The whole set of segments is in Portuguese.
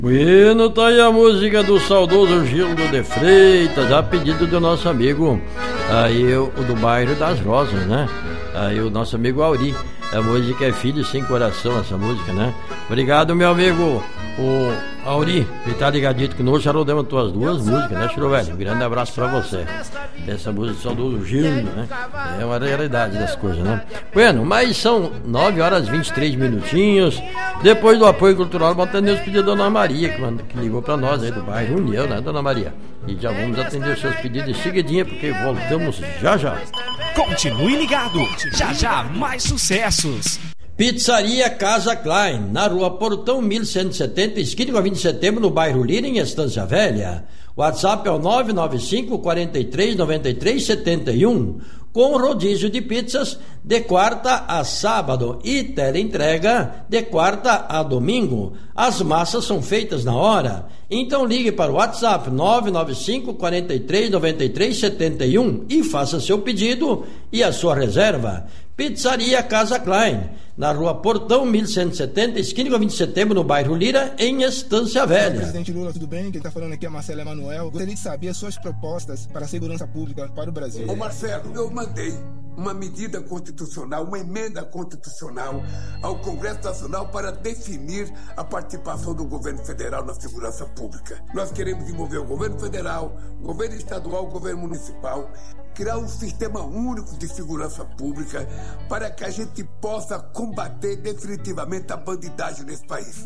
Bueno, tá aí a música do saudoso Gildo de Freitas, a pedido do nosso amigo, aí o do bairro das Rosas, né? Aí o nosso amigo Auri. A música é Filho Sem Coração, essa música, né? Obrigado, meu amigo, o Auri, que tá ligadito conosco, já rodamos tuas duas músicas, né, Chiro Velho? Um grande abraço pra você. Essa música do saudoso Gildo, né? É uma realidade das coisas, né? Bueno, mas são 9 horas e 23 minutinhos. Depois do apoio cultural, vamos atender os pedidos da Dona Maria, que ligou pra nós aí do bairro União, né, Dona Maria? E já vamos atender os seus pedidos de seguidinha, porque voltamos já já. Continue ligado, já já mais sucessos. Pizzaria Casa Klein, na rua Portão 1170, esquina com a 20 de setembro, no bairro Lira, em Estância Velha. WhatsApp é o 995 43 93 71, com rodízio de pizzas de quarta a sábado e teleentrega de quarta a domingo. As massas são feitas na hora. Então ligue para o WhatsApp 995 43 93 71 e faça seu pedido e a sua reserva. Pizzaria Casa Klein, na rua Portão 1170, esquina com 20 de setembro, no bairro Lira, em Estância Velha. Presidente Lula, tudo bem? Quem está falando aqui é Marcelo Emanuel. Gostaria de saber as suas propostas para a segurança pública para o Brasil. Ô Marcelo, eu mandei uma medida constitucional, uma emenda constitucional ao Congresso Nacional para definir a participação do governo federal na segurança pública. Nós queremos envolver o governo federal, o governo estadual, o governo municipal, criar um sistema único de segurança pública para que a gente possa combater definitivamente a bandidagem nesse país.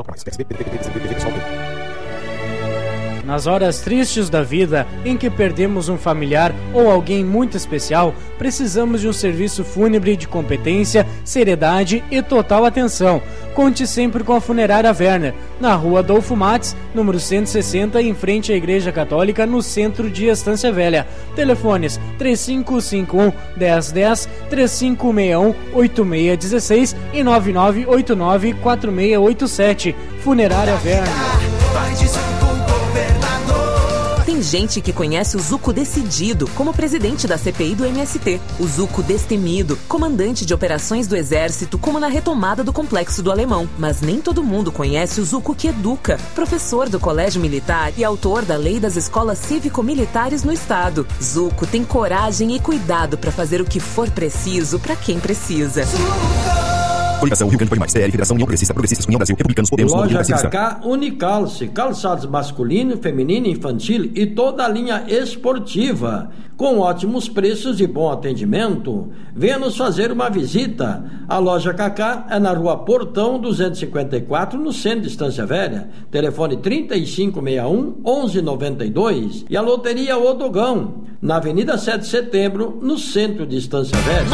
Nas horas tristes da vida, em que perdemos um familiar ou alguém muito especial, precisamos de um serviço fúnebre de competência, seriedade e total atenção. Conte sempre com a Funerária Werner, na rua Adolfo Mates, número 160, em frente à Igreja Católica, no centro de Estância Velha. Telefones 3551-1010, 3561-8616 e 9989-4687. Funerária Werner. Tem gente que conhece o Zuco decidido como presidente da CPI do MST, o Zuco destemido, comandante de operações do Exército, como na retomada do Complexo do Alemão. Mas nem todo mundo conhece o Zuco que educa, professor do Colégio Militar e autor da Lei das Escolas Cívico-Militares no Estado. Zuco tem coragem e cuidado para fazer o que for preciso para quem precisa. Coligação Rio Grande Foi Mais, CL, Federação União Progressista, Progressistas, União Brasil, Republicanos, Podemos, Loja Cacá Unicalce, calçados masculino, feminino, infantil e toda a linha esportiva, com ótimos preços e bom atendimento. Venha nos fazer uma visita. A Loja Cacá é na rua Portão 254, no centro de Estância Velha. Telefone 3561-1192. E a Loteria Odogão, na Avenida 7 de Setembro, no centro de Estância Velha.